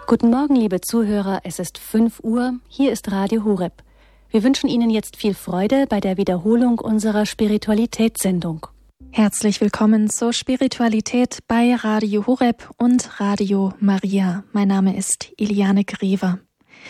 Guten Morgen, liebe Zuhörer, es ist 5 Uhr, hier ist Radio Horeb. Wir wünschen Ihnen jetzt viel Freude bei der Wiederholung unserer Spiritualitätssendung. Herzlich willkommen zur Spiritualität bei Radio Horeb und Radio Maria. Mein Name ist Iliane Grever.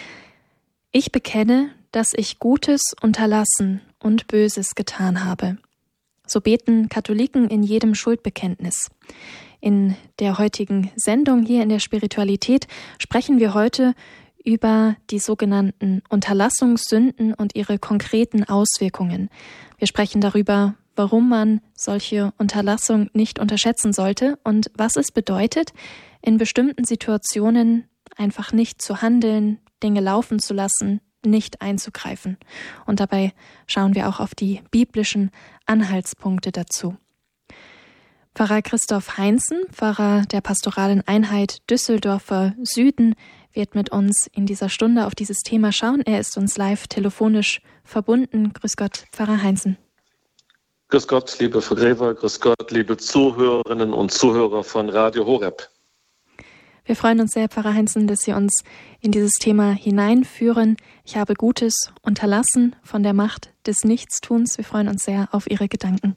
Ich bekenne, dass ich Gutes unterlassen und Böses getan habe. So beten Katholiken in jedem Schuldbekenntnis. In der heutigen Sendung hier in der Spiritualität sprechen wir heute über die sogenannten Unterlassungssünden und ihre konkreten Auswirkungen. Wir sprechen darüber, warum man solche Unterlassung nicht unterschätzen sollte und was es bedeutet, in bestimmten Situationen einfach nicht zu handeln, Dinge laufen zu lassen, nicht einzugreifen. Und dabei schauen wir auch auf die biblischen Anhaltspunkte dazu. Pfarrer Christoph Heinzen, Pfarrer der Pastoralen Einheit Düsseldorfer Süden, wird mit uns in dieser Stunde auf dieses Thema schauen. Er ist uns live telefonisch verbunden. Grüß Gott, Pfarrer Heinzen. Grüß Gott, liebe Frau Grever, grüß Gott, liebe Zuhörerinnen und Zuhörer von Radio Horeb. Wir freuen uns sehr, Pfarrer Heinzen, dass Sie uns in dieses Thema hineinführen. Ich habe Gutes unterlassen von der Macht des Nichtstuns. Wir freuen uns sehr auf Ihre Gedanken.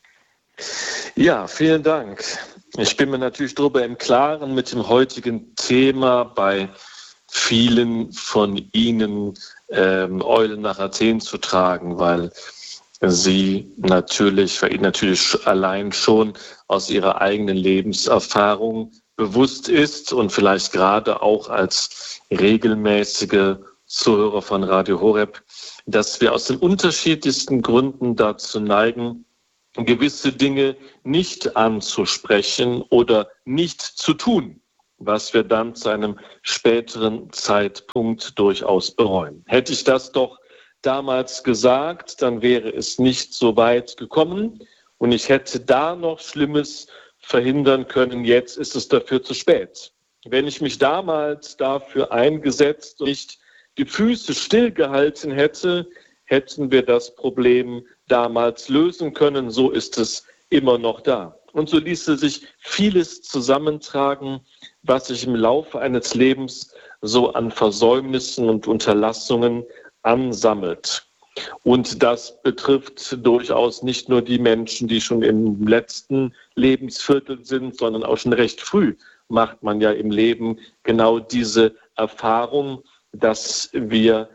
Ja, vielen Dank. Ich bin mir natürlich darüber im Klaren mit dem heutigen Thema bei vielen von Ihnen Eulen nach Athen zu tragen, weil Sie natürlich allein schon aus Ihrer eigenen Lebenserfahrung bewusst ist und vielleicht gerade auch als regelmäßige Zuhörer von Radio Horeb, dass wir aus den unterschiedlichsten Gründen dazu neigen, gewisse Dinge nicht anzusprechen oder nicht zu tun, was wir dann zu einem späteren Zeitpunkt durchaus bereuen. Hätte ich das doch damals gesagt, dann wäre es nicht so weit gekommen und ich hätte da noch Schlimmes verhindern können. Jetzt ist es dafür zu spät. Wenn ich mich damals dafür eingesetzt und nicht die Füße stillgehalten hätte, hätten wir das Problem damals lösen können. So ist es immer noch da. Und so ließe sich vieles zusammentragen, was sich im Laufe eines Lebens so an Versäumnissen und Unterlassungen ansammelt. Und das betrifft durchaus nicht nur die Menschen, die schon im letzten Lebensviertel sind, sondern auch schon recht früh macht man ja im Leben genau diese Erfahrung, dass wir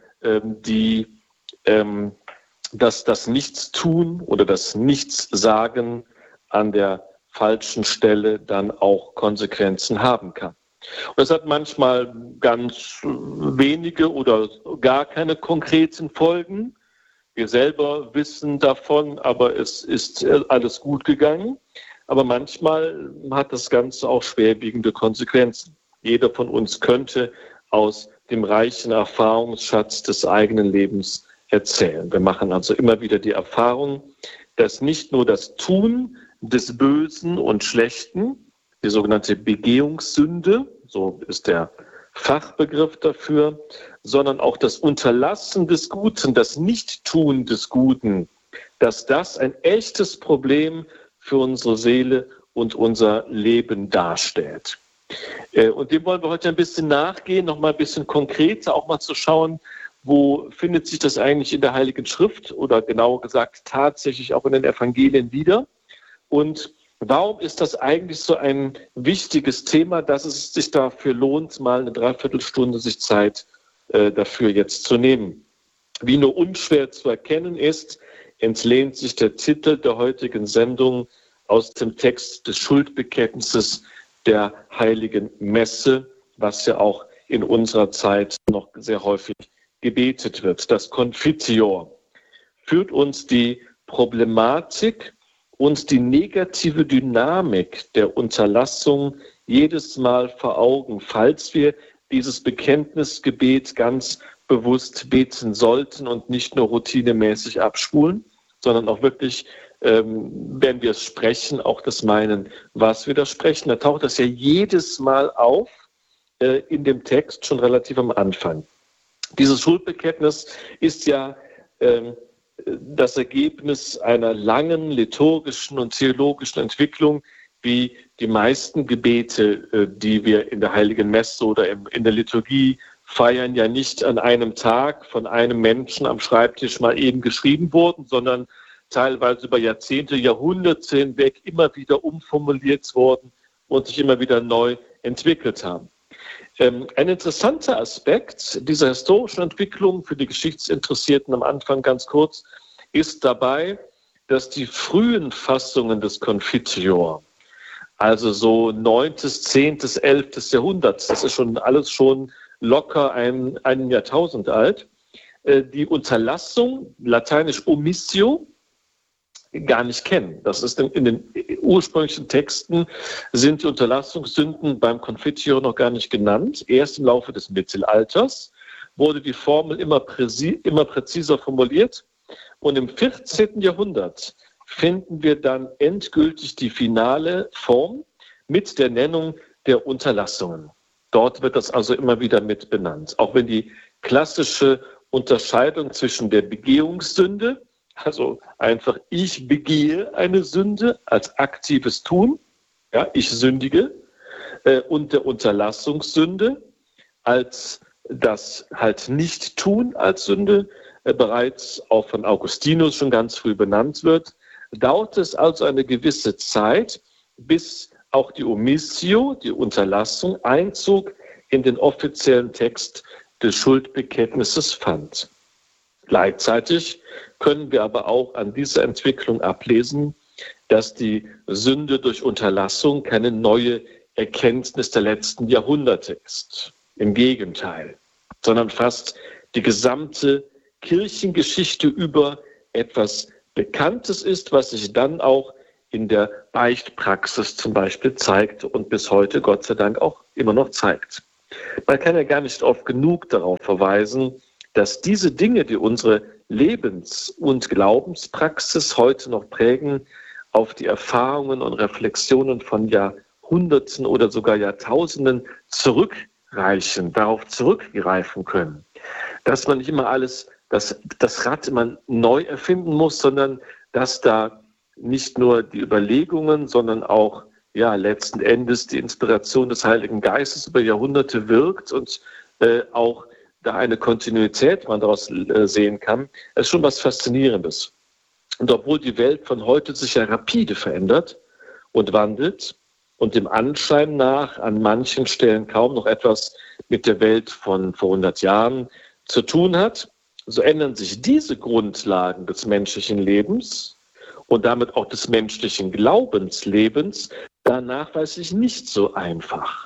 dass das Nichtstun oder das Nichtssagen an der falschen Stelle dann auch Konsequenzen haben kann. Und es hat manchmal ganz wenige oder gar keine konkreten Folgen. Wir selber wissen davon, aber es ist alles gut gegangen. Aber manchmal hat das Ganze auch schwerwiegende Konsequenzen. Jeder von uns könnte aus dem reichen Erfahrungsschatz des eigenen Lebens erzählen. Wir machen also immer wieder die Erfahrung, dass nicht nur das Tun des Bösen und Schlechten, die sogenannte Begehungssünde, so ist der Fachbegriff dafür, sondern auch das Unterlassen des Guten, das Nichttun des Guten, dass das ein echtes Problem für unsere Seele und unser Leben darstellt. Und dem wollen wir heute ein bisschen nachgehen, noch mal ein bisschen konkreter, auch mal zu schauen, wo findet sich das eigentlich in der Heiligen Schrift oder genauer gesagt tatsächlich auch in den Evangelien wieder? Und warum ist das eigentlich so ein wichtiges Thema, dass es sich dafür lohnt, mal eine Dreiviertelstunde sich Zeit dafür jetzt zu nehmen? Wie nur unschwer zu erkennen ist, entlehnt sich der Titel der heutigen Sendung aus dem Text des Schuldbekenntnisses der Heiligen Messe, was ja auch in unserer Zeit noch sehr häufig gebetet wird. Das Confiteor führt uns die Problematik und die negative Dynamik der Unterlassung jedes Mal vor Augen, falls wir dieses Bekenntnisgebet ganz bewusst beten sollten und nicht nur routinemäßig abspulen, sondern auch wirklich, wenn wir es sprechen, auch das meinen, was wir da sprechen. Da taucht das ja jedes Mal auf in dem Text schon relativ am Anfang. Dieses Schuldbekenntnis ist ja das Ergebnis einer langen liturgischen und theologischen Entwicklung, wie die meisten Gebete, die wir in der Heiligen Messe oder in der Liturgie feiern, ja nicht an einem Tag von einem Menschen am Schreibtisch mal eben geschrieben wurden, sondern teilweise über Jahrzehnte, Jahrhunderte hinweg immer wieder umformuliert wurden und sich immer wieder neu entwickelt haben. Ein interessanter Aspekt dieser historischen Entwicklung für die Geschichtsinteressierten am Anfang ganz kurz ist dabei, dass die frühen Fassungen des Confiteor, also so 9., 10., 11. Jahrhundert, das ist schon alles schon locker ein Jahrtausend alt, die Unterlassung, lateinisch omissio, gar nicht kennen. Das ist in den ursprünglichen Texten sind die Unterlassungssünden beim Confiteor noch gar nicht genannt. Erst im Laufe des Mittelalters wurde die Formel immer präziser formuliert. Und im 14. Jahrhundert finden wir dann endgültig die finale Form mit der Nennung der Unterlassungen. Dort wird das also immer wieder mit benannt. Auch wenn die klassische Unterscheidung zwischen der Begehungssünde, also einfach ich begehe eine Sünde als aktives Tun, ja, ich sündige, und der Unterlassungssünde als das halt Nicht-Tun als Sünde bereits auch von Augustinus schon ganz früh benannt wird, dauert es also eine gewisse Zeit, bis auch die Omissio, die Unterlassung, Einzug in den offiziellen Text des Schuldbekenntnisses fand. Gleichzeitig können wir aber auch an dieser Entwicklung ablesen, dass die Sünde durch Unterlassung keine neue Erkenntnis der letzten Jahrhunderte ist. Im Gegenteil, sondern fast die gesamte Kirchengeschichte über etwas Bekanntes ist, was sich dann auch in der Beichtpraxis zum Beispiel zeigt und bis heute Gott sei Dank auch immer noch zeigt. Man kann ja gar nicht oft genug darauf verweisen, dass diese Dinge, die unsere Lebens- und Glaubenspraxis heute noch prägen, auf die Erfahrungen und Reflexionen von Jahrhunderten oder sogar Jahrtausenden zurückreichen, darauf zurückgreifen können. Dass man nicht immer alles, das Rad immer neu erfinden muss, sondern dass da nicht nur die Überlegungen, sondern auch letzten Endes die Inspiration des Heiligen Geistes über Jahrhunderte wirkt und auch da eine Kontinuität man daraus sehen kann, ist schon was Faszinierendes. Und obwohl die Welt von heute sich ja rapide verändert und wandelt und dem Anschein nach an manchen Stellen kaum noch etwas mit der Welt von vor 100 Jahren zu tun hat, so ändern sich diese Grundlagen des menschlichen Lebens und damit auch des menschlichen Glaubenslebens da nachweislich nicht so einfach.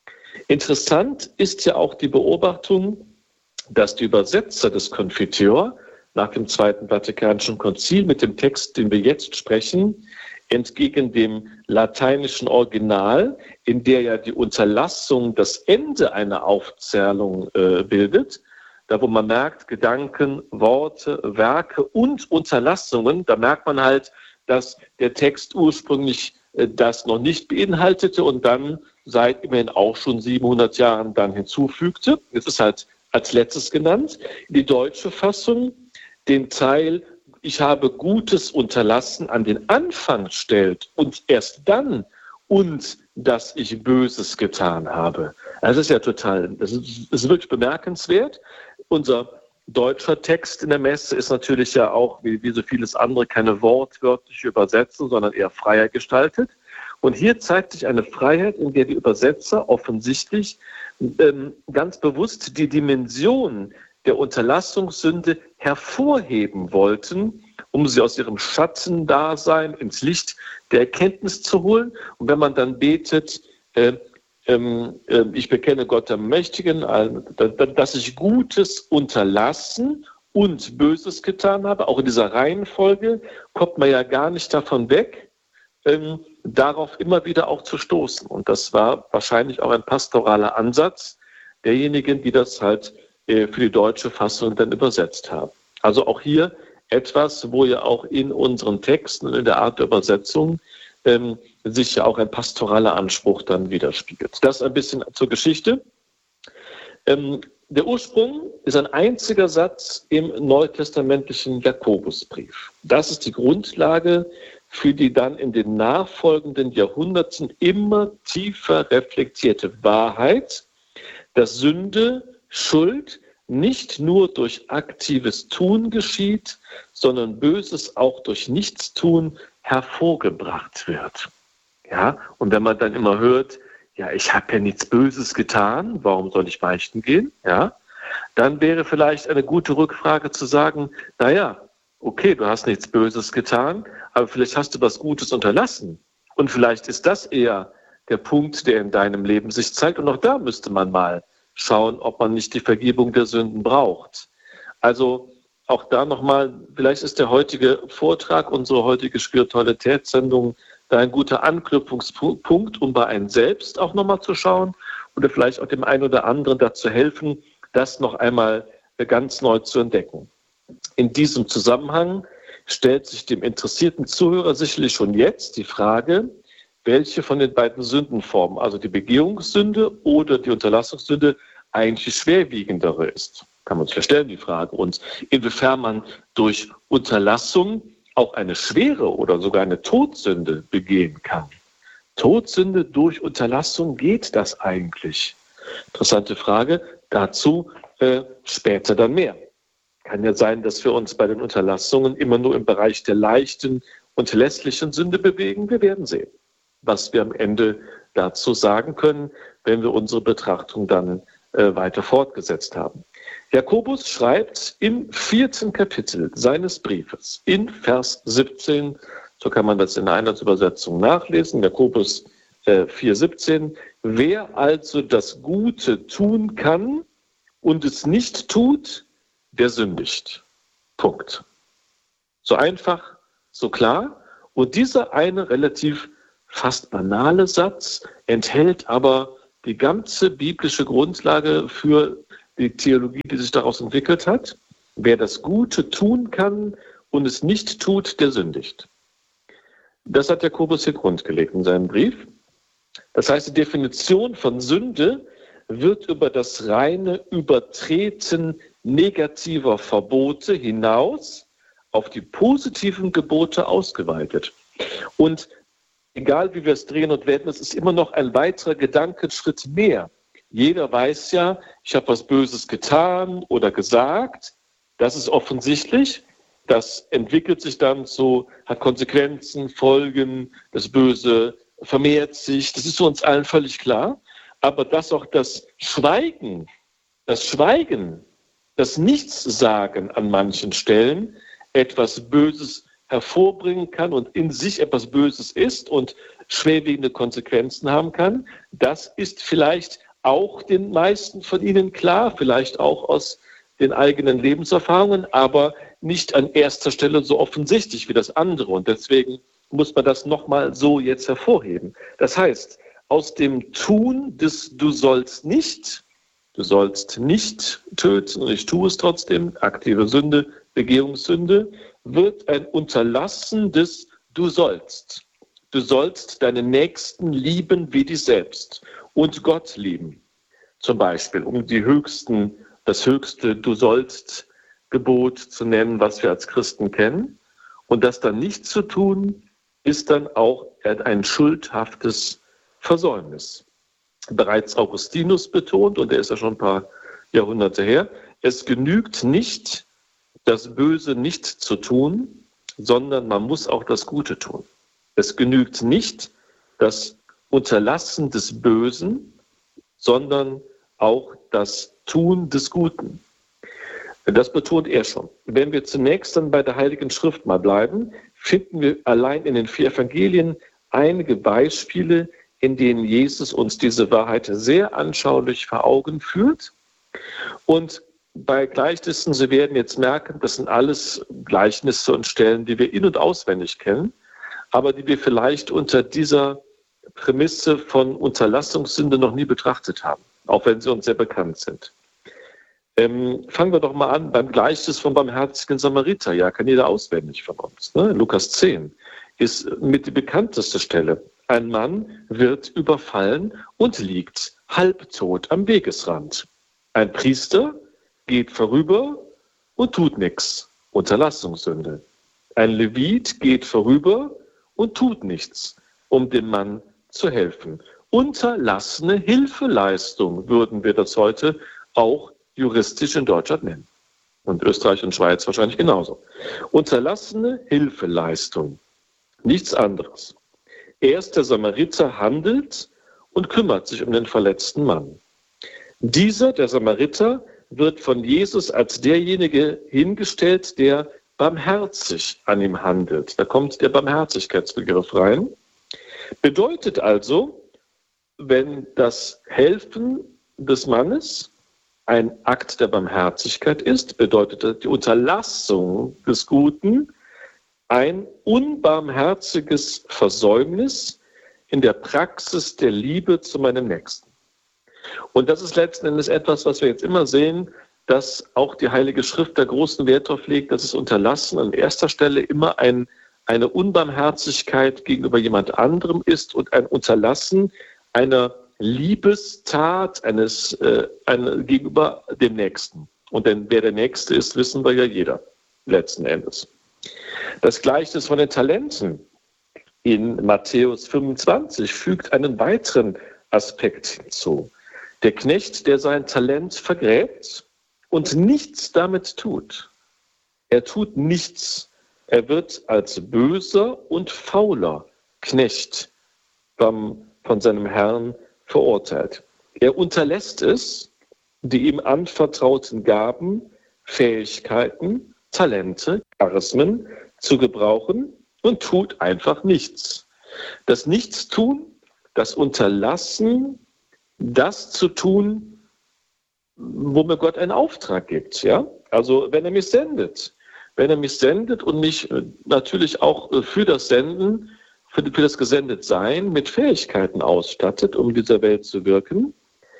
Interessant ist ja auch die Beobachtung, dass die Übersetzer des Confiteor nach dem Zweiten Vatikanischen Konzil mit dem Text, den wir jetzt sprechen, entgegen dem lateinischen Original, in der ja die Unterlassung das Ende einer Aufzählung bildet, da wo man merkt, Gedanken, Worte, Werke und Unterlassungen, da merkt man halt, dass der Text ursprünglich das noch nicht beinhaltete und dann seit immerhin auch schon 700 Jahren dann hinzufügte. Es ist halt als letztes genannt. Die deutsche Fassung den Teil, ich habe Gutes unterlassen, an den Anfang stellt und erst dann und dass ich Böses getan habe. Also das ist wirklich bemerkenswert. Unser deutscher Text in der Messe ist natürlich ja auch, wie so vieles andere, keine wortwörtliche Übersetzung, sondern eher freier gestaltet. Und hier zeigt sich eine Freiheit, in der die Übersetzer offensichtlich ganz bewusst die Dimension der Unterlassungssünde hervorheben wollten, um sie aus ihrem Schattendasein ins Licht der Erkenntnis zu holen. Und wenn man dann betet, ich bekenne Gott am Mächtigen, dass ich Gutes unterlassen und Böses getan habe, auch in dieser Reihenfolge kommt man ja gar nicht davon weg, darauf immer wieder auch zu stoßen. Und das war wahrscheinlich auch ein pastoraler Ansatz derjenigen, die das halt für die deutsche Fassung dann übersetzt haben. Also auch hier etwas, wo ja auch in unseren Texten und in der Art der Übersetzung sich ja auch ein pastoraler Anspruch dann widerspiegelt. Das ein bisschen zur Geschichte. Der Ursprung ist ein einziger Satz im neutestamentlichen Jakobusbrief. Das ist die Grundlage für die dann in den nachfolgenden Jahrhunderten immer tiefer reflektierte Wahrheit, dass Sünde, Schuld nicht nur durch aktives Tun geschieht, sondern Böses auch durch Nichtstun hervorgebracht wird. Ja, und wenn man dann immer hört, ja, ich habe ja nichts Böses getan, warum soll ich beichten gehen? Ja, dann wäre vielleicht eine gute Rückfrage zu sagen, naja, okay, du hast nichts Böses getan, aber vielleicht hast du was Gutes unterlassen. Und vielleicht ist das eher der Punkt, der in deinem Leben sich zeigt. Und auch da müsste man mal schauen, ob man nicht die Vergebung der Sünden braucht. Also auch da nochmal, vielleicht ist der heutige Vortrag, unsere heutige Spiritualitätssendung, da ein guter Anknüpfungspunkt, um bei einem selbst auch nochmal zu schauen oder vielleicht auch dem einen oder anderen dazu helfen, das noch einmal ganz neu zu entdecken. In diesem Zusammenhang stellt sich dem interessierten Zuhörer sicherlich schon jetzt die Frage, welche von den beiden Sündenformen, also die Begehungssünde oder die Unterlassungssünde, eigentlich die schwerwiegendere ist. Kann man sich ja stellen, die Frage. Und inwiefern man durch Unterlassung auch eine schwere oder sogar eine Todsünde begehen kann. Todsünde durch Unterlassung, geht das eigentlich? Interessante Frage, dazu später dann mehr. Kann ja sein, dass wir uns bei den Unterlassungen immer nur im Bereich der leichten und lässlichen Sünde bewegen. Wir werden sehen, was wir am Ende dazu sagen können, wenn wir unsere Betrachtung dann weiter fortgesetzt haben. Jakobus schreibt im 4. Kapitel seines Briefes in Vers 17, so kann man das in der Einheitsübersetzung nachlesen, Jakobus 4,17, wer also das Gute tun kann und es nicht tut, der sündigt. Punkt. So einfach, so klar. Und dieser eine relativ fast banale Satz enthält aber die ganze biblische Grundlage für die Theologie, die sich daraus entwickelt hat. Wer das Gute tun kann und es nicht tut, der sündigt. Das hat Jakobus hier grundgelegt in seinem Brief. Das heißt, die Definition von Sünde wird über das reine Übertreten negativer Verbote hinaus auf die positiven Gebote ausgeweitet. Und egal wie wir es drehen und wenden, es ist immer noch ein weiterer Gedankenschritt mehr. Jeder weiß ja, ich habe was Böses getan oder gesagt. Das ist offensichtlich. Das entwickelt sich dann so, hat Konsequenzen, Folgen, das Böse vermehrt sich. Das ist für uns allen völlig klar. Aber dass auch das Schweigen, das Nichtssagen an manchen Stellen etwas Böses hervorbringen kann und in sich etwas Böses ist und schwerwiegende Konsequenzen haben kann, das ist vielleicht auch den meisten von Ihnen klar, vielleicht auch aus den eigenen Lebenserfahrungen, aber nicht an erster Stelle so offensichtlich wie das andere. Und deswegen muss man das nochmal so jetzt hervorheben. Das heißt, aus dem Tun des Du sollst nicht töten und ich tue es trotzdem, aktive Sünde, Begehungssünde, wird ein Unterlassen des Du sollst. Du sollst deinen Nächsten lieben wie dich selbst und Gott lieben. Zum Beispiel, um das höchste Du sollst Gebot zu nennen, was wir als Christen kennen. Und das dann nicht zu tun, ist dann auch ein schuldhaftes Versäumnis. Bereits Augustinus betont, und der ist ja schon ein paar Jahrhunderte her, es genügt nicht, das Böse nicht zu tun, sondern man muss auch das Gute tun. Es genügt nicht das Unterlassen des Bösen, sondern auch das Tun des Guten. Das betont er schon. Wenn wir zunächst dann bei der Heiligen Schrift mal bleiben, finden wir allein in den 4 Evangelien einige Beispiele, in denen Jesus uns diese Wahrheit sehr anschaulich vor Augen führt. Und bei Gleichnissen, Sie werden jetzt merken, das sind alles Gleichnisse und Stellen, die wir in- und auswendig kennen, aber die wir vielleicht unter dieser Prämisse von Unterlassungssünde noch nie betrachtet haben, auch wenn sie uns sehr bekannt sind. Fangen wir doch mal an beim Gleichnis vom barmherzigen Samariter. Ja, kann jeder auswendig von uns. Ne? Lukas 10 ist mit die bekannteste Stelle. Ein Mann wird überfallen und liegt halbtot am Wegesrand. Ein Priester geht vorüber und tut nichts. Unterlassungssünde. Ein Levit geht vorüber und tut nichts, um dem Mann zu helfen. Unterlassene Hilfeleistung würden wir das heute auch juristisch in Deutschland nennen. Und Österreich und Schweiz wahrscheinlich genauso. Unterlassene Hilfeleistung, nichts anderes. Erst der Samariter handelt und kümmert sich um den verletzten Mann. Dieser, der Samariter, wird von Jesus als derjenige hingestellt, der barmherzig an ihm handelt. Da kommt der Barmherzigkeitsbegriff rein. Bedeutet also, wenn das Helfen des Mannes ein Akt der Barmherzigkeit ist, bedeutet die Unterlassung des Guten ein unbarmherziges Versäumnis in der Praxis der Liebe zu meinem Nächsten. Und das ist letzten Endes etwas, was wir jetzt immer sehen, dass auch die Heilige Schrift da großen Wert darauf legt, dass es Unterlassen an erster Stelle immer eine Unbarmherzigkeit gegenüber jemand anderem ist und ein Unterlassen einer Liebestat gegenüber dem Nächsten. Und denn wer der Nächste ist, wissen wir ja jeder, letzten Endes. Das Gleichnis von den Talenten in Matthäus 25 fügt einen weiteren Aspekt hinzu. Der Knecht, der sein Talent vergräbt und nichts damit tut. Er tut nichts. Er wird als böser und fauler Knecht von seinem Herrn verurteilt. Er unterlässt es, die ihm anvertrauten Gaben, Fähigkeiten, Talente, Charismen zu gebrauchen und tut einfach nichts. Das Nichtstun, das Unterlassen, das zu tun, wo mir Gott einen Auftrag gibt. Ja? Also wenn er mich sendet und mich natürlich auch für das Senden, für das Gesendetsein mit Fähigkeiten ausstattet, um in dieser Welt zu wirken.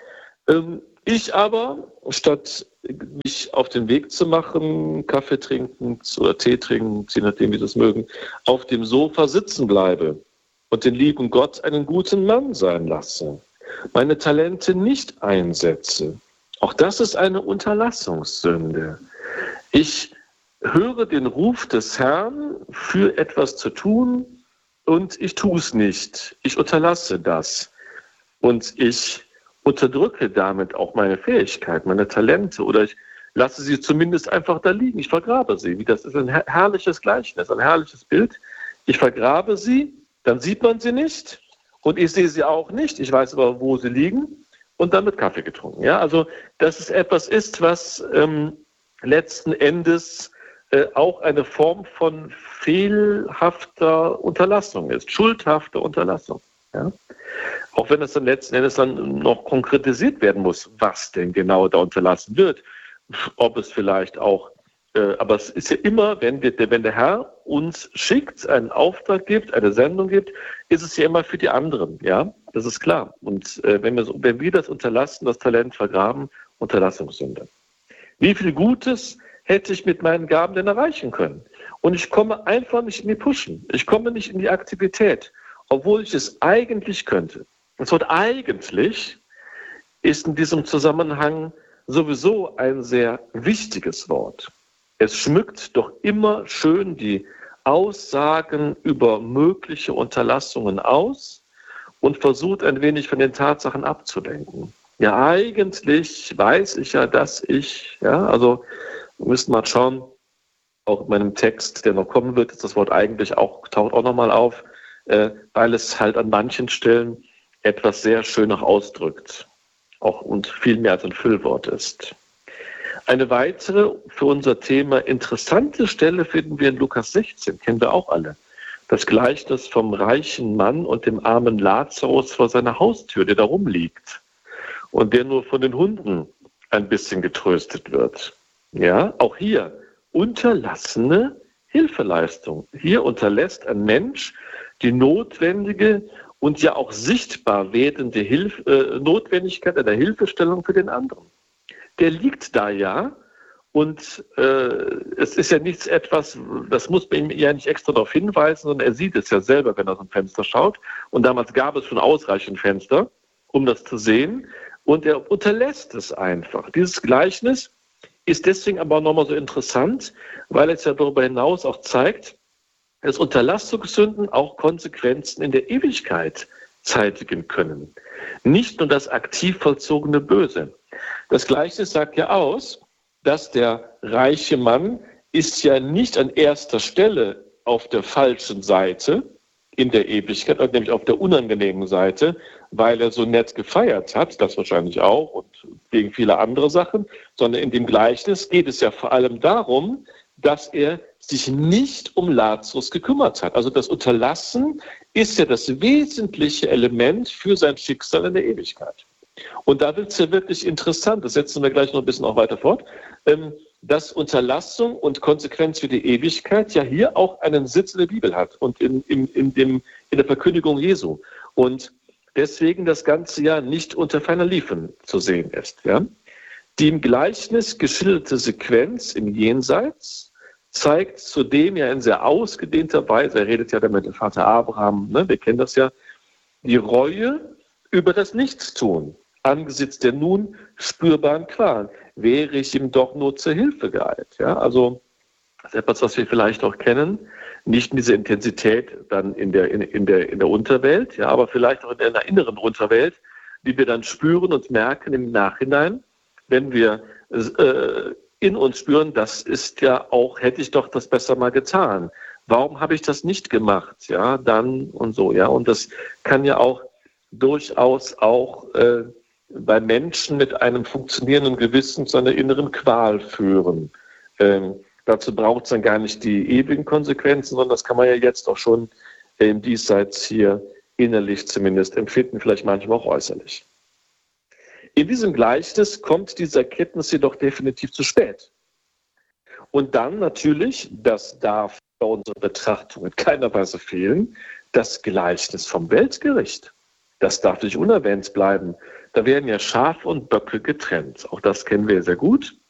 Ich aber, statt mich auf den Weg zu machen, Kaffee trinken oder Tee trinken, je nachdem, wie Sie es mögen, auf dem Sofa sitzen bleibe und den lieben Gott einen guten Mann sein lasse, meine Talente nicht einsetze. Auch das ist eine Unterlassungssünde. Ich höre den Ruf des Herrn, für etwas zu tun, und ich tue es nicht. Ich unterlasse das. Und ich unterdrücke damit auch meine Fähigkeit, meine Talente, oder ich lasse sie zumindest einfach da liegen. Ich vergrabe sie. Das ist ein herrliches Gleichnis, ein herrliches Bild. Ich vergrabe sie, dann sieht man sie nicht und ich sehe sie auch nicht. Ich weiß aber, wo sie liegen, und dann wird Kaffee getrunken. Ja, also dass es etwas ist, was letzten Endes auch eine Form von fehlhafter Unterlassung ist, schuldhafter Unterlassung. Ja? Auch wenn es dann letzten Endes dann noch konkretisiert werden muss, was denn genau da unterlassen wird, ob es vielleicht auch, aber es ist ja immer, wenn der Herr uns schickt, einen Auftrag gibt, eine Sendung gibt, ist es ja immer für die anderen, ja, das ist klar. Und wenn wir das unterlassen, das Talent vergraben, Unterlassungssünde. Wie viel Gutes hätte ich mit meinen Gaben denn erreichen können? Und ich komme einfach nicht in die Pushen. Ich komme nicht in die Aktivität, obwohl ich es eigentlich könnte. Das Wort eigentlich ist in diesem Zusammenhang sowieso ein sehr wichtiges Wort. Es schmückt doch immer schön die Aussagen über mögliche Unterlassungen aus und versucht ein wenig von den Tatsachen abzulenken. Ja, eigentlich weiß ich ja, dass ich, ja, also wir müssen mal schauen, auch in meinem Text, der noch kommen wird, ist das Wort eigentlich taucht auch nochmal auf, weil es halt an manchen Stellen etwas sehr schön noch ausdrückt, auch und viel mehr als ein Füllwort ist. Eine weitere für unser Thema interessante Stelle finden wir in Lukas 16, kennen wir auch alle. Das Gleichnis vom reichen Mann und dem armen Lazarus vor seiner Haustür, der da rumliegt und der nur von den Hunden ein bisschen getröstet wird. Ja, auch hier unterlassene Hilfeleistung. Hier unterlässt ein Mensch die notwendige und ja auch sichtbar werdende Notwendigkeit einer Hilfestellung für den anderen. Der liegt da ja und es ist ja nichts etwas, das muss man ihm ja nicht extra darauf hinweisen, sondern er sieht es ja selber, wenn er aus dem Fenster schaut. Und damals gab es schon ausreichend Fenster, um das zu sehen. Und er unterlässt es einfach. Dieses Gleichnis ist deswegen aber auch nochmal so interessant, weil es ja darüber hinaus auch zeigt, dass Unterlassungssünden auch Konsequenzen in der Ewigkeit zeitigen können. Nicht nur das aktiv vollzogene Böse. Das Gleichnis sagt ja aus, dass der reiche Mann ist ja nicht an erster Stelle auf der falschen Seite in der Ewigkeit, nämlich auf der unangenehmen Seite, weil er so nett gefeiert hat, das wahrscheinlich auch und wegen vieler anderer Sachen, sondern in dem Gleichnis geht es ja vor allem darum, dass er sich nicht um Lazarus gekümmert hat. Also das Unterlassen ist ja das wesentliche Element für sein Schicksal in der Ewigkeit. Und da wird es ja wirklich interessant, das setzen wir gleich noch ein bisschen auch weiter fort, dass Unterlassung und Konsequenz für die Ewigkeit ja hier auch einen Sitz in der Bibel hat und in der Verkündigung Jesu. Und deswegen das Ganze ja nicht unter ferner Liefen zu sehen ist. Ja? Die im Gleichnis geschilderte Sequenz im Jenseits zeigt zudem ja in sehr ausgedehnter Weise, er redet ja da mit dem Vater Abraham, ne, wir kennen das ja, die Reue über das Nichtstun angesichts der nun spürbaren Qualen. Wäre ich ihm doch nur zur Hilfe geeilt. Ja? Also das ist etwas, was wir vielleicht auch kennen, nicht in dieser Intensität dann in der Unterwelt, ja, aber vielleicht auch in einer inneren Unterwelt, die wir dann spüren und merken im Nachhinein, wenn wir in uns spüren, das ist ja auch, hätte ich doch das besser mal getan. Warum habe ich das nicht gemacht? Ja, dann und so, ja. Und das kann ja auch durchaus auch bei Menschen mit einem funktionierenden Gewissen zu einer inneren Qual führen. Dazu braucht es dann gar nicht die ewigen Konsequenzen, sondern das kann man ja jetzt auch schon im Diesseits hier innerlich zumindest empfinden, vielleicht manchmal auch äußerlich. In diesem Gleichnis kommt diese Erkenntnis jedoch definitiv zu spät. Und dann natürlich, das darf bei unserer Betrachtung in keiner Weise fehlen, das Gleichnis vom Weltgericht. Das darf nicht unerwähnt bleiben. Da werden ja Schafe und Böcke getrennt. Auch das kennen wir sehr gut.